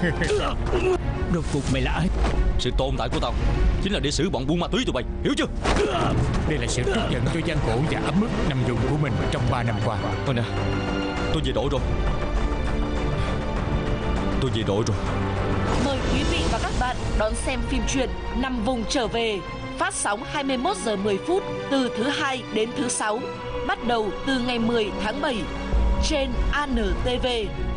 Rốt cuộc mày là ai? Sự tồn tại của tao chính là để xử bọn buôn ma túy tụi bay, hiểu chưa? Đây là sự tức giận cho gian khổ và ấm ức nằm vùng của mình trong 3 năm qua. Thôi nè, tôi về đội rồi. Tôi về đội rồi. Mời quý vị và các bạn đón xem phim truyện Nằm Vùng Trở Về, phát sóng 21 giờ 10 phút từ thứ Hai đến thứ Sáu, bắt đầu từ ngày 10 tháng 7 trên ANTV.